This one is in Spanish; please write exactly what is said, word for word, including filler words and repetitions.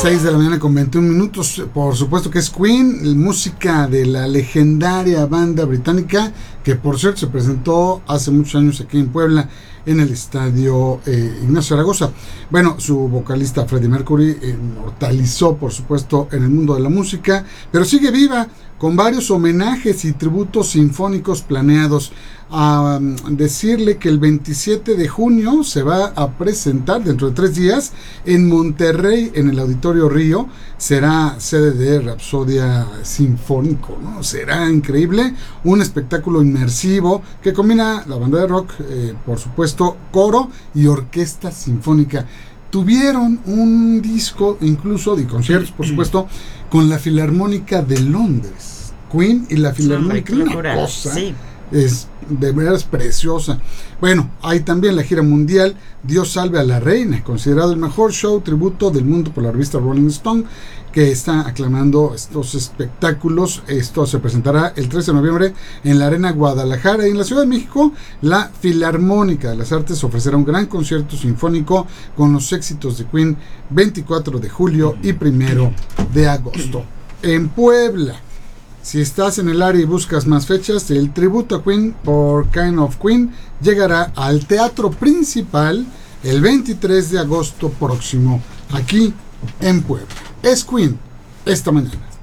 seis de la mañana con veintiún minutos. Por supuesto que es Queen, música de la legendaria banda británica que por cierto se presentó hace muchos años aquí en Puebla en el estadio eh, Ignacio Zaragoza. Bueno, su vocalista Freddie Mercury eh, inmortalizó por supuesto en el mundo de la música, pero sigue viva con varios homenajes y tributos sinfónicos planeados. A um, decirle que el veintisiete de junio se va a presentar dentro de tres días en Monterrey, en el Auditorio Río. Será sede de Rapsodia Sinfónico, ¿no? Será increíble, un espectáculo inmersivo que combina la banda de rock, eh, por supuesto, coro y orquesta sinfónica. Tuvieron un disco incluso de conciertos, por supuesto, con la Filarmónica de Londres. Queen y la Filarmónica, Hombre, una locura, cosa sí. es de verdad es preciosa. Bueno, hay también la gira mundial Dios salve a la reina, considerado el mejor show tributo del mundo por la revista Rolling Stone, que está aclamando estos espectáculos. Esto se presentará el trece de noviembre en la Arena Guadalajara, y en la Ciudad de México la Filarmónica de las Artes ofrecerá un gran concierto sinfónico con los éxitos de Queen veinticuatro de julio y primero de agosto. En Puebla, si estás en el área y buscas más fechas, el tributo a Queen por Kind of Queen llegará al Teatro Principal el veintitrés de agosto próximo, aquí en Puebla. Es Queen esta mañana.